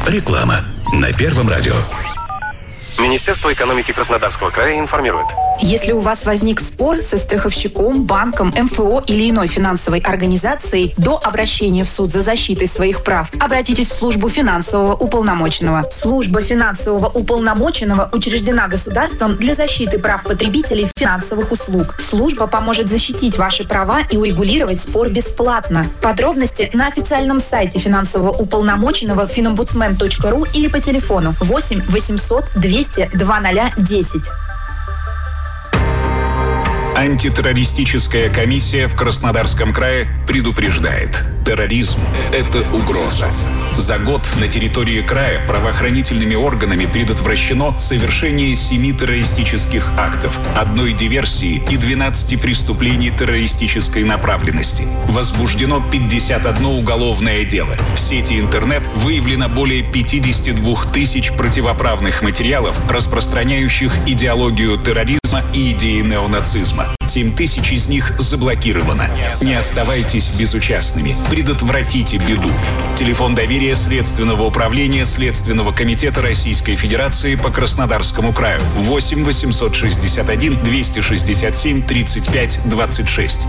Реклама на Первом радио. Министерство экономики Краснодарского края информирует. Если у вас возник спор со страховщиком, банком, МФО или иной финансовой организацией, до обращения в суд за защитой своих прав обратитесь в службу финансового уполномоченного. Служба финансового уполномоченного учреждена государством для защиты прав потребителей финансовых услуг. Служба поможет защитить ваши права и урегулировать спор бесплатно. Подробности на официальном сайте финансового уполномоченного finombudsman.ru или по телефону 8 800 200 2010. Антитеррористическая комиссия в Краснодарском крае предупреждает: терроризм – это угроза. За год на территории края правоохранительными органами предотвращено совершение 7 террористических актов, 1 диверсии и 12 преступлений террористической направленности. Возбуждено 51 уголовное дело. В сети интернет выявлено более 52 тысяч противоправных материалов, распространяющих идеологию терроризма и идеи неонацизма. 7 тысяч из них заблокировано. Не оставайтесь безучастными. Предотвратите беду. Телефон доверия Следственного управления Следственного комитета Российской Федерации по Краснодарскому краю 8 861 267 35 26.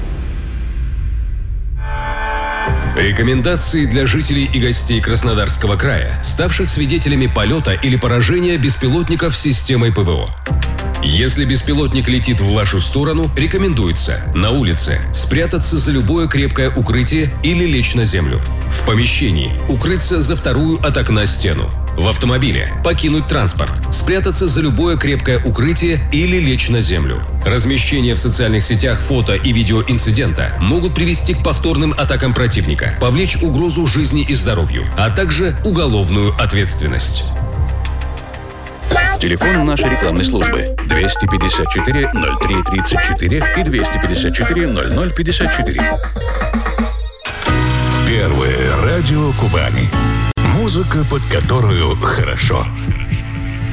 Рекомендации для жителей и гостей Краснодарского края, ставших свидетелями полета или поражения беспилотников системой ПВО. Если беспилотник летит в вашу сторону, рекомендуется на улице спрятаться за любое крепкое укрытие или лечь на землю. В помещении укрыться за вторую от окна стену. В автомобиле покинуть транспорт, спрятаться за любое крепкое укрытие или лечь на землю. Размещение в социальных сетях фото и видео инцидента могут привести к повторным атакам противника, повлечь угрозу жизни и здоровью, а также уголовную ответственность. Телефон нашей рекламной службы 254 03 34 и 254 00 54. Первое радио Кубани. Музыка, под которую хорошо.